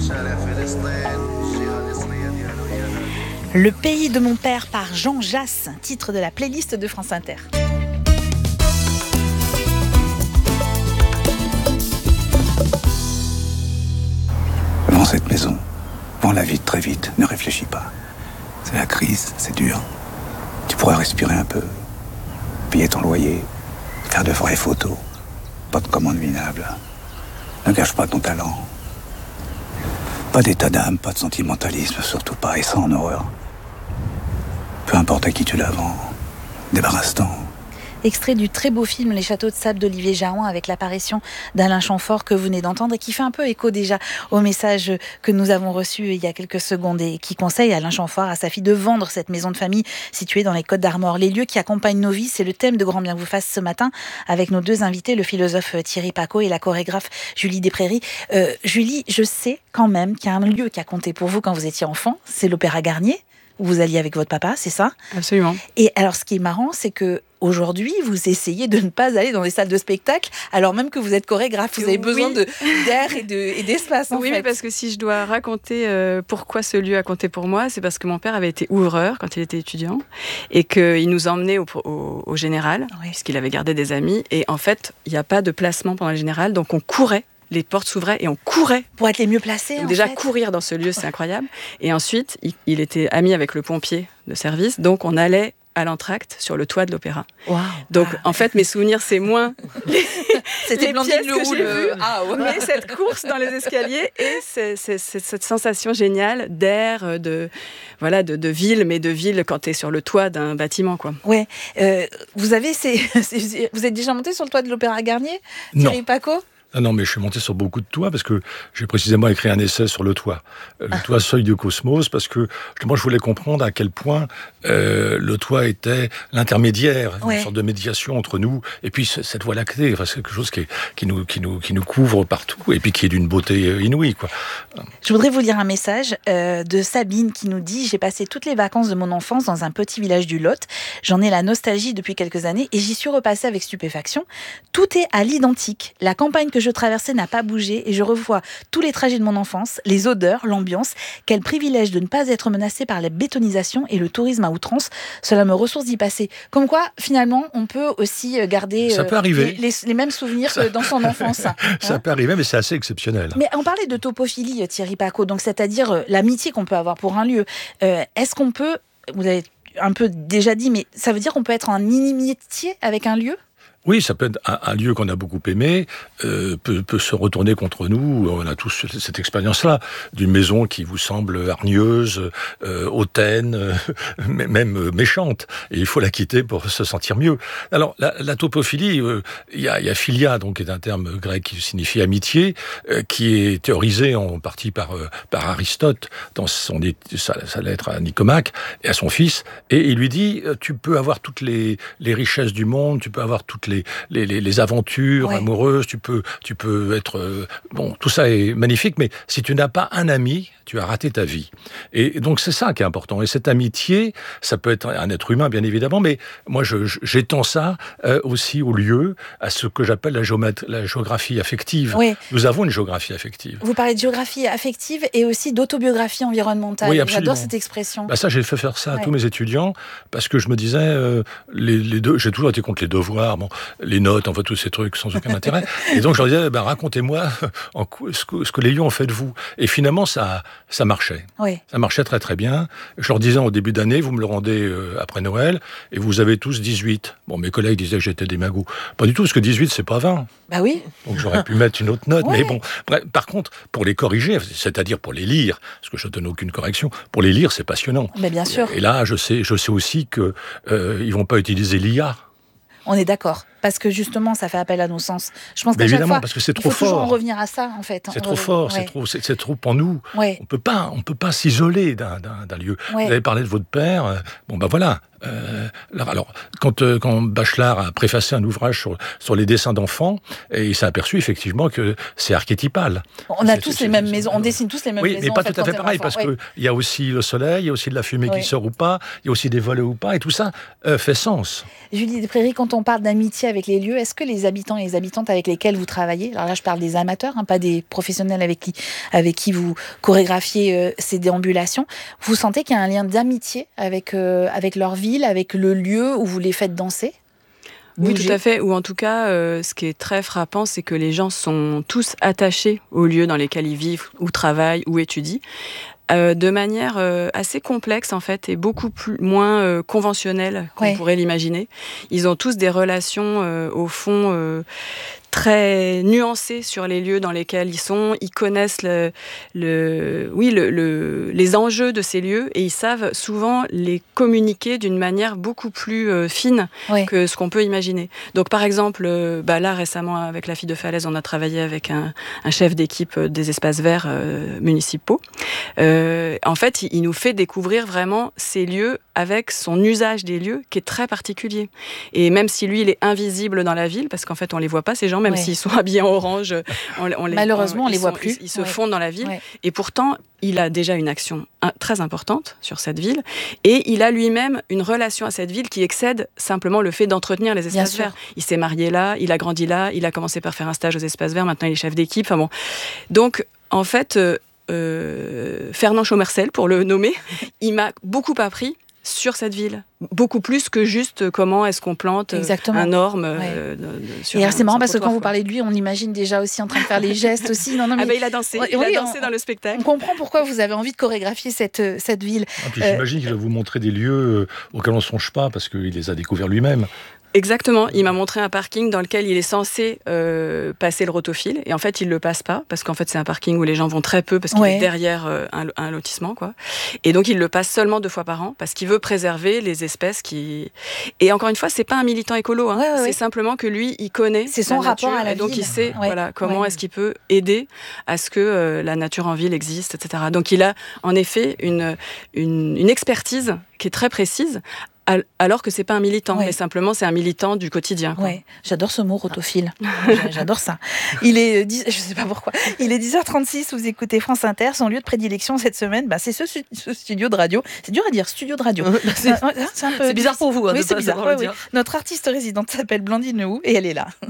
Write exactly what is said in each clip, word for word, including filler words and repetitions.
Le pays de mon père par Jean Jass, titre de la playlist de France Inter. Vends cette maison, vends la vite très vite, ne réfléchis pas. C'est la crise, c'est dur. Tu pourrais respirer un peu, payer ton loyer, faire de vraies photos, pas de commandes minables. Ne gâche pas ton talent. Pas d'état d'âme, pas de sentimentalisme, surtout pas, et ça en horreur. Peu importe à qui tu la vends, débarrasse-t'en. Extrait du très beau film Les Châteaux de Sable d'Olivier Jaouin avec l'apparition d'Alain Chamfort que vous venez d'entendre et qui fait un peu écho déjà au message que nous avons reçu il y a quelques secondes et qui conseille Alain Chamfort à sa fille de vendre cette maison de famille située dans les Côtes d'Armor. Les lieux qui accompagnent nos vies, c'est le thème de Grand Bien vous fasse ce matin avec nos deux invités, le philosophe Thierry Pacaud et la chorégraphe Julie Desprairies. Euh, Julie, je sais quand même qu'il y a un lieu qui a compté pour vous quand vous étiez enfant, c'est l'Opéra Garnier, où vous alliez avec votre papa, c'est ça ? Absolument. Et alors, ce qui est marrant, c'est que aujourd'hui, vous essayez de ne pas aller dans des salles de spectacle, alors même que vous êtes chorégraphe. Vous avez besoin oui. de, d'air et, de, et d'espace, en oui, fait. mais parce que si je dois raconter euh, pourquoi ce lieu a compté pour moi, c'est parce que mon père avait été ouvreur quand il était étudiant et qu'il nous emmenait au, au, au Général, oui. puisqu'il avait gardé des amis. Et en fait, il n'y a pas de placement pendant le Général, donc on courait. Les portes s'ouvraient et on courait. Pour être les mieux placés, donc en déjà, fait. courir dans ce lieu, c'est incroyable. Et ensuite, il, il était ami avec le pompier de service, donc on allait à l'entracte sur le toit de l'opéra. Wow. Donc, ah. en fait, mes souvenirs, c'est moins les, C'était les pièces le que roule. j'ai vues, ah, ouais. mais cette course dans les escaliers et c'est, c'est, c'est cette sensation géniale d'air, de, voilà, de, de ville, mais de ville quand tu es sur le toit d'un bâtiment, quoi. Ouais. Euh, vous, avez ces, ces, vous êtes déjà monté sur le toit de l'Opéra Garnier, Thierry Pacaud ? Ah non, mais je suis monté sur beaucoup de toits parce que j'ai précisément écrit un essai sur le toit. Le ah. toit Seuil du Cosmos, parce que moi je voulais comprendre à quel point euh, le toit était l'intermédiaire, ouais. une sorte de médiation entre nous et puis cette Voie lactée. Enfin, c'est quelque chose qui, est, qui, nous, qui, nous, qui nous couvre partout et puis qui est d'une beauté inouïe, quoi. Je voudrais vous lire un message euh, de Sabine qui nous dit « J'ai passé toutes les vacances de mon enfance dans un petit village du Lot. J'en ai la nostalgie depuis quelques années et j'y suis repassée avec stupéfaction. Tout est à l'identique. La campagne que que je traversais n'a pas bougé et je revois tous les trajets de mon enfance, les odeurs, l'ambiance. Quel privilège de ne pas être menacé par la bétonisation et le tourisme à outrance. Cela me ressource d'y passer. » Comme quoi, finalement, on peut aussi garder ça peut euh, les, les, les mêmes souvenirs ça... que dans son enfance. Ça hein peut arriver, mais c'est assez exceptionnel. Mais on parlait de topophilie, Thierry Pacaud, donc c'est-à-dire euh, l'amitié qu'on peut avoir pour un lieu. Euh, est-ce qu'on peut, vous avez un peu déjà dit, mais ça veut dire qu'on peut être en inimitié avec un lieu ? Oui, ça peut être un, un lieu qu'on a beaucoup aimé, euh, peut, peut se retourner contre nous. On a tous cette expérience-là, d'une maison qui vous semble hargneuse, euh, hautaine, euh, même méchante. Et il faut la quitter pour se sentir mieux. Alors, la, la topophilie, il euh, y, a, y a philia, donc, qui est un terme grec qui signifie amitié, euh, qui est théorisé en partie par, euh, par Aristote dans son, sa, sa lettre à Nicomaque et à son fils. Et il lui dit, tu peux avoir toutes les, les richesses du monde, tu peux avoir toutes les Les, les, les aventures ouais. amoureuses, tu peux, tu peux être... Euh, bon, tout ça est magnifique, mais si tu n'as pas un ami, tu as raté ta vie. Et donc, c'est ça qui est important. Et cette amitié, ça peut être un être humain, bien évidemment, mais moi, je, je, j'étends ça euh, aussi au lieu, à ce que j'appelle la, géomat- la géographie affective. Oui. Nous avons une géographie affective. Vous parlez de géographie affective et aussi d'autobiographie environnementale. Oui, j'adore cette expression. Bah ça, j'ai fait faire ça ouais. à tous mes étudiants, parce que je me disais, euh, les, les deux, j'ai toujours été contre les devoirs, bon, les notes, enfin tous ces trucs sans aucun intérêt. Et donc je leur disais, ben, racontez-moi en quoi, ce, que, ce que les lions ont fait de vous. Et finalement, ça, ça marchait. Oui. Ça marchait très très bien. Je leur disais au début d'année, vous me le rendez euh, après Noël, et vous avez tous dix-huit. Bon, mes collègues disaient que j'étais des magots. Pas du tout, parce que dix-huit, c'est pas vingt. Bah oui. Donc j'aurais pu mettre une autre note. Ouais. Mais bon, bref, par contre, pour les corriger, c'est-à-dire pour les lire, parce que je ne donne aucune correction, pour les lire, c'est passionnant. Mais bien sûr. Et là, je sais, je sais aussi qu'ils euh, ne vont pas utiliser l'I A. On est d'accord. Parce que justement, ça fait appel à nos sens. Je pense qu'à chaque évidemment, fois, parce que c'est il trop faut fort. toujours en revenir à ça, en fait. C'est trop fort, ouais. c'est, trop, c'est, c'est trop en nous. Ouais. On peut pas, on peut pas s'isoler d'un, d'un, d'un lieu. Ouais. Vous avez parlé de votre père. Bon, ben voilà. Euh, alors, quand, euh, quand Bachelard a préfacé un ouvrage sur, sur les dessins d'enfants, et il s'est aperçu effectivement que c'est archétypal. On a c'est, tous c'est, les mêmes maisons, on dessine tous les mêmes oui, maisons. Oui, mais pas en fait, tout à fait pareil, parce qu'il ouais. y a aussi le soleil, il y a aussi de la fumée oui. qui sort ou pas, il y a aussi des volets ou pas, et tout ça euh, fait sens. Julie Desprairies, quand on parle d'amitié avec les lieux. Est-ce que les habitants et les habitantes avec lesquels vous travaillez, alors là je parle des amateurs, hein, pas des professionnels avec qui, avec qui vous chorégraphiez euh, ces déambulations, vous sentez qu'il y a un lien d'amitié avec, euh, avec leur ville, avec le lieu où vous les faites danser ? Oui, tout à fait. Ou en tout cas, euh, ce qui est très frappant, c'est que les gens sont tous attachés aux lieux dans lesquels ils vivent, ou travaillent, ou étudient, euh, de manière euh, assez complexe en fait, et beaucoup plus, moins euh, conventionnelle qu'on ouais. pourrait l'imaginer. Ils ont tous des relations, euh, au fond, euh, très nuancés sur les lieux dans lesquels ils sont. Ils connaissent le, le, oui, le, le, les enjeux de ces lieux et ils savent souvent les communiquer d'une manière beaucoup plus euh, fine oui. que ce qu'on peut imaginer. Donc par exemple, euh, bah là récemment avec la Fille de Falaise, on a travaillé avec un, un chef d'équipe des espaces verts euh, municipaux. Euh, en fait, il, il nous fait découvrir vraiment ces lieux avec son usage des lieux qui est très particulier. Et même si lui, il est invisible dans la ville, parce qu'en fait, on les voit pas, ces gens, même ouais. s'ils sont habillés en orange, on, on les, malheureusement, on, on les voit sont, plus. Ils, ils se ouais. fondent dans la ville. Ouais. Et pourtant, il a déjà une action très importante sur cette ville. Et il a lui-même une relation à cette ville qui excède simplement le fait d'entretenir les espaces verts. Il s'est marié là, il a grandi là, il a commencé par faire un stage aux espaces verts, maintenant il est chef d'équipe. Enfin bon. Donc, en fait, euh, euh, Fernand Chaumercel, pour le nommer, il m'a beaucoup appris sur cette ville, beaucoup plus que juste comment est-ce qu'on plante Exactement. un orme ouais. euh, sur et un, c'est marrant parce que quand quoi. vous parlez de lui, on imagine déjà aussi en train de faire les gestes aussi. Non, non, mais... Ah ben il a dansé, il oui, a dansé on, dans le spectacle. On comprend pourquoi vous avez envie de chorégraphier cette, cette ville. Ah, puis euh... j'imagine qu'il va vous montrer des lieux auxquels on ne songe pas parce qu'il les a découverts lui-même. Exactement, il m'a montré un parking dans lequel il est censé euh, passer le rotofile et en fait il le passe pas parce qu'en fait c'est un parking où les gens vont très peu parce qu'il ouais. est derrière euh, un, un lotissement quoi. Et donc il le passe seulement deux fois par an parce qu'il veut préserver les espèces qui. Et encore une fois c'est pas un militant écolo, hein. ouais, ouais, c'est ouais. simplement que lui il connaît. C'est son rapport nature, à la et donc ville. il sait ouais. voilà comment ouais. est-ce qu'il peut aider à ce que euh, la nature en ville existe, et cetera. Donc il a en effet une une, une expertise qui est très précise. Alors que c'est pas un militant, ouais. mais simplement c'est un militant du quotidien. Quoi. Ouais, j'adore ce mot rotophile. J'adore ça. Il est dix, je sais pas pourquoi. Il est dix heures trente-six. Vous écoutez France Inter. Son lieu de prédilection cette semaine, bah, c'est ce, ce studio de radio. C'est dur à dire, studio de radio. c'est, c'est, un peu c'est bizarre pour vous. Hein, oui, de c'est pas bizarre. Ouais, oui. Notre artiste résidente s'appelle Blandine Lehoux et elle est là.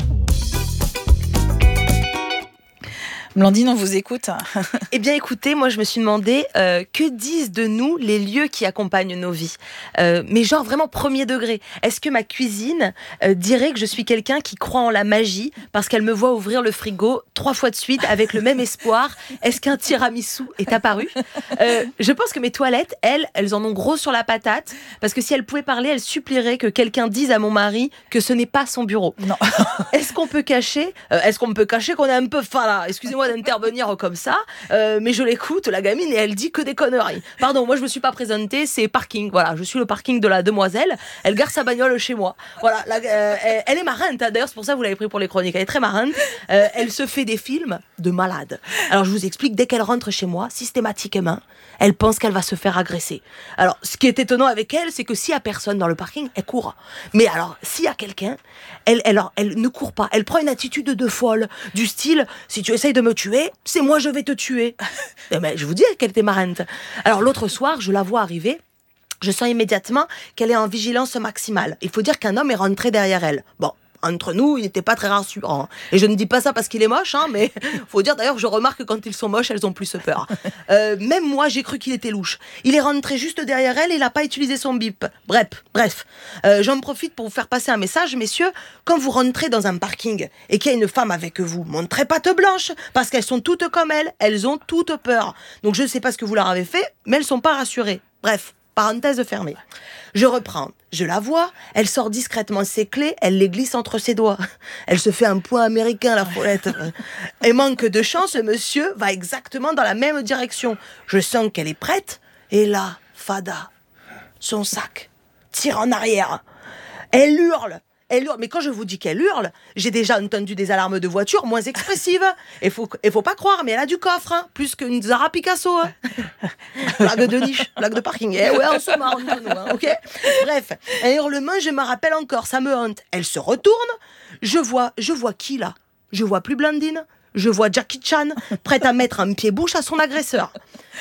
Blandine, on vous écoute. Eh bien, écoutez, moi, je me suis demandé euh, que disent de nous les lieux qui accompagnent nos vies. Euh, mais genre vraiment premier degré. Est-ce que ma cuisine euh, dirait que je suis quelqu'un qui croit en la magie parce qu'elle me voit ouvrir le frigo trois fois de suite avec le même espoir? Est-ce qu'un tiramisu est apparu? euh, Je pense que mes toilettes, elles, elles en ont gros sur la patate parce que si elles pouvaient parler, elles supplieraient que quelqu'un dise à mon mari que ce n'est pas son bureau. Non. Est-ce qu'on peut cacher euh, Est-ce qu'on peut cacher qu'on est un peu fin là? Excusez-moi d'intervenir comme ça, euh, mais je l'écoute, la gamine, et elle dit que des conneries. Pardon, moi je me suis pas présentée, c'est parking, voilà, je suis le parking de la demoiselle, elle gare sa bagnole chez moi. Voilà, la, euh, elle, elle est marrante, hein. D'ailleurs c'est pour ça que vous l'avez pris pour les chroniques, elle est très marrante, euh, elle se fait des films de malade. Alors je vous explique, dès qu'elle rentre chez moi, systématiquement, elle pense qu'elle va se faire agresser. Alors ce qui est étonnant avec elle, c'est que s'il y a personne dans le parking, elle court. Mais alors, s'il y a quelqu'un, elle, elle, elle ne court pas, elle prend une attitude de folle, du style, si tu essayes de me tuer, c'est moi je vais te tuer. Mais je vous dis qu'elle était marrante. Alors l'autre soir, je la vois arriver, je sens immédiatement qu'elle est en vigilance maximale. Il faut dire qu'un homme est rentré derrière elle. Bon, entre nous, il n'était pas très rassurant. Et je ne dis pas ça parce qu'il est moche, hein, mais faut dire d'ailleurs que je remarque que quand ils sont moches, elles ont plus peur. Euh, même moi, j'ai cru qu'il était louche. Il est rentré juste derrière elle et il n'a pas utilisé son bip. Bref, bref. Euh, j'en profite pour vous faire passer un message, messieurs. Quand vous rentrez dans un parking et qu'il y a une femme avec vous, montrez patte blanche, parce qu'elles sont toutes comme elle. Elles ont toutes peur. Donc je ne sais pas ce que vous leur avez fait, mais elles ne sont pas rassurées. Bref. Parenthèse fermée. Je reprends. Je la vois. Elle sort discrètement ses clés. Elle les glisse entre ses doigts. Elle se fait un point américain, la follette. Et manque de chance, le monsieur va exactement dans la même direction. Je sens qu'elle est prête. Et là, Fada, son sac, tire en arrière. Elle hurle. Elle hurle, mais quand je vous dis qu'elle hurle, j'ai déjà entendu des alarmes de voiture moins expressives. Et faut, et faut pas croire, mais elle a du coffre, hein, plus qu'une Zara Picasso. Hein. Blague de niche, blague de parking. Eh ouais, on se marre entre nous, hein, ok. Bref, un hurlement, je me rappelle encore, ça me hante. Elle se retourne, je vois, je vois qui là? Je vois plus Blandine, je vois Jackie Chan, prête à mettre un pied-bouche à son agresseur.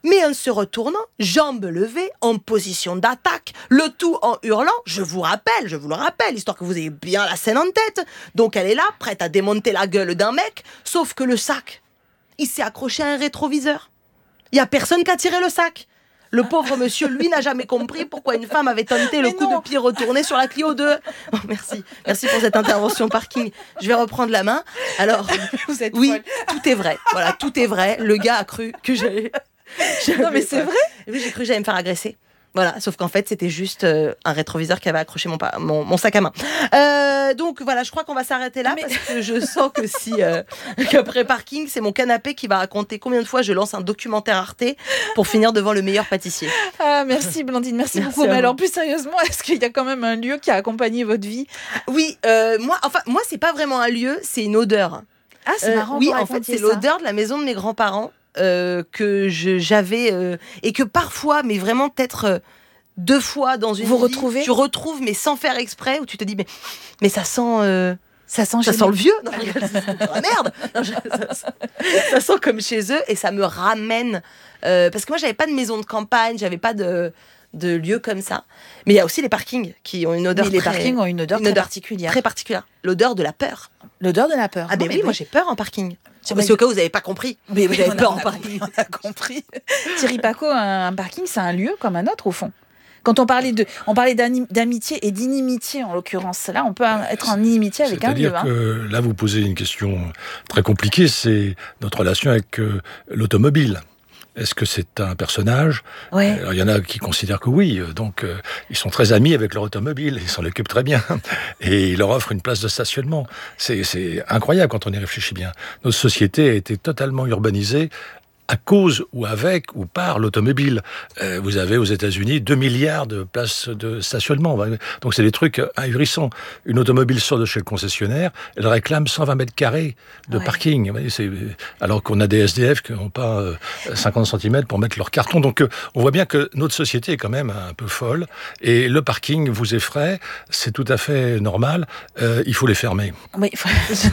mais en se retournant, jambes levées, en position d'attaque, le tout en hurlant, je vous rappelle, je vous le rappelle, histoire que vous ayez bien la scène en tête. Donc elle est là, prête à démonter la gueule d'un mec, sauf que le sac, il s'est accroché à un rétroviseur. Il y a personne qui a tiré le sac. Le pauvre monsieur, lui, n'a jamais compris pourquoi une femme avait tenté le Mais coup non. de pied retourné sur la Clio deux. Oh, merci, merci pour cette intervention parking. Je vais reprendre la main. Alors, Vous êtes oui, folle. tout est vrai. Voilà, tout est vrai. Le gars a cru que j'allais... Non, mais c'est vrai. Oui, j'ai cru que j'allais me faire agresser. Voilà, sauf qu'en fait, c'était juste euh, un rétroviseur qui avait accroché mon, pa- mon, mon sac à main. Euh, donc voilà, je crois qu'on va s'arrêter là Mais- parce que je sens que si euh, qu'après parking, c'est mon canapé qui va raconter combien de fois je lance un documentaire Arte pour finir devant le meilleur pâtissier. Ah, merci Blandine, merci, Merci beaucoup. à Mais vous. alors plus sérieusement, est-ce qu'il y a quand même un lieu qui a accompagné votre vie? Oui, euh, moi, enfin, moi, c'est pas vraiment un lieu, c'est une odeur. Ah, c'est Euh, marrant. oui, vous en fait, racontiez c'est ça. l'odeur de la maison de mes grands-parents euh, que je, j'avais euh, et que parfois, mais vraiment peut-être euh, deux fois dans une Vous vie, retrouvez tu retrouves, mais sans faire exprès, où tu te dis mais mais ça sent. euh, Ça sent, Ça chez sent nous. le vieux, non, je rigole, ça sent la merde. Non, je- ça, sent- ça sent comme chez eux et ça me ramène euh, parce que moi j'avais pas de maison de campagne, j'avais pas de de lieu comme ça. Mais il y a aussi les parkings qui ont une odeur Mais les très, parkings ont une odeur une très odeur particulière. très particulière, l'odeur de la peur. L'odeur de la peur. Ah ben Non, oui, mais moi j'ai peur en parking. C'est mais- parce qu'au cas où vous n'avez pas compris. Mais oui, Vous avez on a- peur on en a parking. compris, on a compris. Thierry Paco, un, un parking, c'est un lieu comme un autre au fond. Quand on parlait de, on parlait d'ani- d'amitié et d'inimitié en l'occurrence. Là, on peut être en inimitié avec un lieu. C'est-à-dire Hein. que là, vous posez une question très compliquée, c'est notre relation avec euh, l'automobile. Est-ce que c'est un personnage? Ouais. Alors, il y en a qui considèrent que oui, euh, donc euh, ils sont très amis avec leur automobile, ils s'en occupent très bien, et ils leur offrent une place de stationnement. C'est, c'est incroyable quand on y réfléchit bien. Notre société a été totalement urbanisée à cause ou avec ou par l'automobile. Euh, vous avez aux États-Unis deux milliards de places de stationnement. Donc c'est des trucs ahurissants. Une automobile sort de chez le concessionnaire, elle réclame cent vingt mètres carrés de Ouais. parking. Vous voyez, c'est, alors qu'on a des S D F qui n'ont pas euh, cinquante centimètres pour mettre leur carton. Donc euh, on voit bien que notre société est quand même un peu folle. Et le parking vous effraie, c'est tout à fait normal. Euh, il faut les fermer. Oui, il faut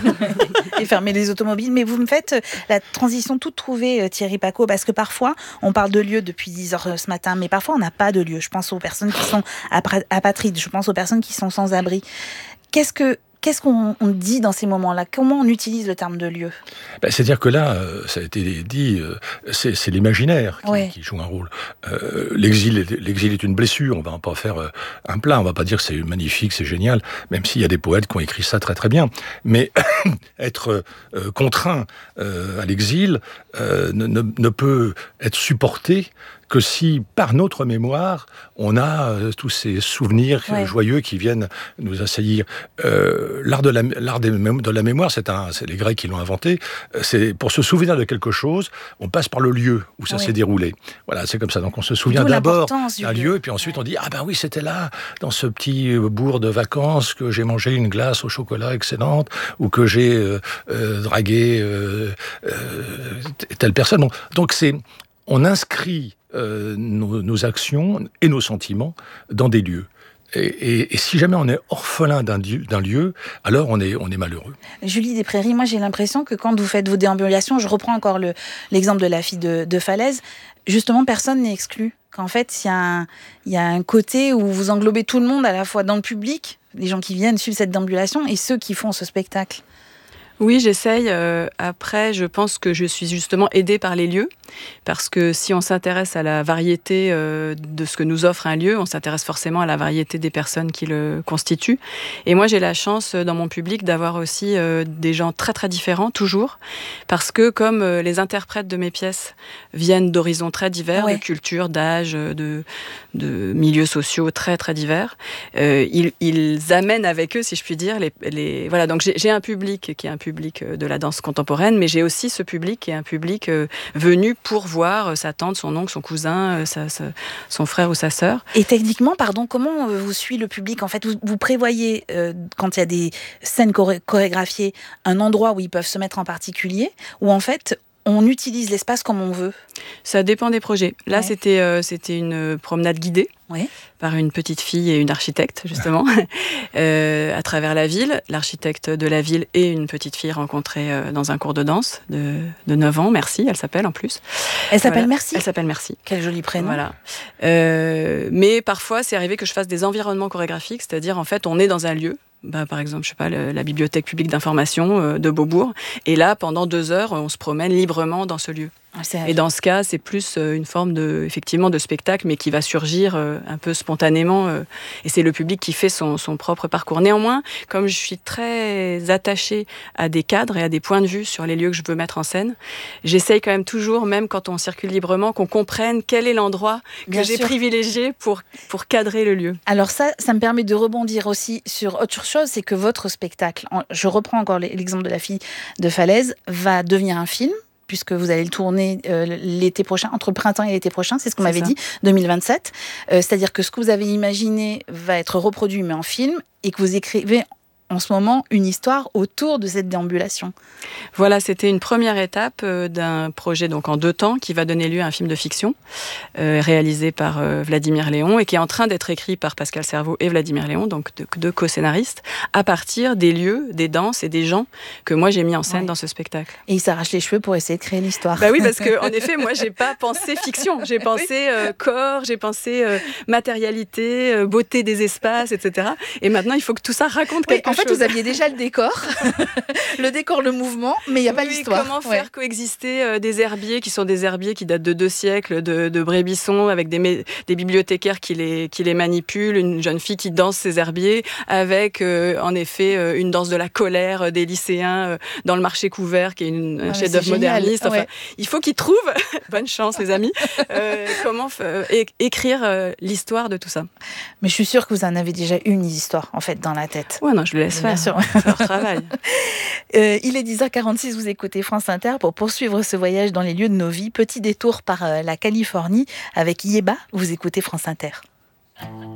et fermer les automobiles. Mais vous me faites la transition toute trouvée, Thierry Paco, parce que parfois, on parle de lieux depuis dix heures ce matin, mais parfois, on n'a pas de lieu. Je pense aux personnes qui sont apra- apatrides, je pense aux personnes qui sont sans abri. Qu'est-ce que Qu'est-ce qu'on on dit dans ces moments-là? Comment on utilise le terme de lieu? Ben, c'est-à-dire que là, euh, ça a été dit, euh, c'est, c'est l'imaginaire qui, Ouais. qui joue un rôle. Euh, l'exil, est, l'exil est une blessure, on va pas en faire euh, un plat, on va pas dire que c'est magnifique, c'est génial, même s'il y a des poètes qui ont écrit ça très très bien. Mais être euh, contraint euh, à l'exil euh, ne, ne, ne peut être supporté que si, par notre mémoire, on a euh, tous ces souvenirs Ouais. joyeux qui viennent nous assaillir. Euh, l'art de la, l'art des mé- de la mémoire, c'est, un, c'est les Grecs qui l'ont inventé. Euh, C'est pour se souvenir de quelque chose, on passe par le lieu où ça Ouais. s'est déroulé. Voilà, c'est comme ça. Donc on se souvient D'où d'abord l'importance du d'un lieu. lieu, et puis ensuite on dit ah ben oui, c'était là, dans ce petit euh, bourg de vacances que j'ai mangé une glace au chocolat excellente, ou que j'ai euh, euh, dragué euh, euh, telle personne. Bon, donc c'est on inscrit euh, nos, nos actions et nos sentiments dans des lieux. Et, et, et si jamais on est orphelin d'un lieu, d'un lieu, alors on est, on est malheureux. Julie Desprairies, moi j'ai l'impression que quand vous faites vos déambulations, je reprends encore le, l'exemple de la fille de, de Falaise, justement personne n'est exclu. Qu'en fait, il y, a un- il y a un côté où vous englobez tout le monde, à la fois dans le public, les gens qui viennent suivre cette déambulation, et ceux qui font ce spectacle. Oui, j'essaye. Euh, après, je pense que je suis justement aidée par les lieux, parce que si on s'intéresse à la variété euh, de ce que nous offre un lieu, on s'intéresse forcément à la variété des personnes qui le constituent. Et moi, j'ai la chance euh, dans mon public d'avoir aussi euh, des gens très très différents, toujours, parce que comme euh, les interprètes de mes pièces viennent d'horizons très divers, Ouais. de cultures, d'âges, de, de milieux sociaux très très divers, euh, ils, ils amènent avec eux, si je puis dire, les, les... voilà. Donc j'ai, j'ai un public qui est un public de la danse contemporaine, mais j'ai aussi ce public qui est un public euh, venu pour voir sa tante, son oncle, son cousin, euh, sa, sa, son frère ou sa sœur. Et techniquement, pardon, comment euh, vous suit le public? En fait, vous, vous prévoyez, euh, quand il y a des scènes choré- chorégraphiées, un endroit où ils peuvent se mettre en particulier, ou en fait, on utilise l'espace comme on veut? Ça dépend des projets. Là, ouais. c'était, euh, c'était une promenade guidée ouais. par une petite fille et une architecte, justement, euh, à travers la ville. L'architecte de la ville et une petite fille rencontrée euh, dans un cours de danse de, de neuf ans. Merci, elle s'appelle en plus. Elle s'appelle voilà. Merci Elle s'appelle Merci. Quel joli prénom. Voilà. Euh, mais parfois, c'est arrivé que je fasse des environnements chorégraphiques, c'est-à-dire, en fait, on est dans un lieu. Bah, par exemple, je sais pas, le, la bibliothèque publique d'information euh, de Beaubourg. Et là, pendant deux heures, on se promène librement dans ce lieu. C'est et dans ce cas, c'est plus euh, une forme de, effectivement, de spectacle, mais qui va surgir euh, un peu spontanément. Euh, et c'est le public qui fait son, son propre parcours. Néanmoins, comme je suis très attachée à des cadres et à des points de vue sur les lieux que je veux mettre en scène, j'essaye quand même toujours, même quand on circule librement, qu'on comprenne quel est l'endroit que Bien j'ai sûr. privilégié pour, pour cadrer le lieu. Alors ça, ça me permet de rebondir aussi sur autre chose, c'est que votre spectacle, je reprends encore l'exemple de la fille de Falaise, va devenir un film, puisque vous allez le tourner euh, l'été prochain, entre le printemps et l'été prochain, c'est ce qu'on m'avait dit, deux mille vingt-sept. Euh, c'est-à-dire que ce que vous avez imaginé va être reproduit, mais en film, et que vous écrivez en ce moment une histoire autour de cette déambulation. Voilà, c'était une première étape euh, d'un projet donc en deux temps qui va donner lieu à un film de fiction euh, réalisé par euh, Vladimir Léon et qui est en train d'être écrit par Pascal Cerveau et Vladimir Léon, donc deux de co-scénaristes, à partir des lieux, des danses et des gens que moi j'ai mis en scène ouais. dans ce spectacle. Et ils s'arrachent les cheveux pour essayer de créer l'histoire. Bah oui, parce que en effet, moi j'ai pas pensé fiction, j'ai pensé euh, corps, j'ai pensé euh, matérialité, euh, beauté des espaces, et cetera. Et maintenant, il faut que tout ça raconte oui, quelque en fait, chose. Vous aviez déjà le décor, le décor, le mouvement, mais il n'y a pas oui, l'histoire. Comment faire ouais. coexister euh, des herbiers qui sont des herbiers qui datent de deux siècles, de, de Brébisson, avec des, mé- des bibliothécaires qui les, qui les manipulent, une jeune fille qui danse ces herbiers, avec euh, en effet euh, une danse de la colère euh, des lycéens euh, dans le marché couvert, qui est une, un ah, chef-d'œuvre moderniste. Enfin, ouais. Il faut qu'ils trouvent, bonne chance les amis, euh, comment euh, é- écrire euh, l'histoire de tout ça. Mais je suis sûre que vous en avez déjà une histoire en fait dans la tête. Ouais, non, je le laisse faire. Bien sûr. Leur travail. Euh, il est dix heures quarante-six, vous écoutez France Inter pour poursuivre ce voyage dans les lieux de nos vies. Petit détour par euh, la Californie avec Yeba, vous écoutez France Inter.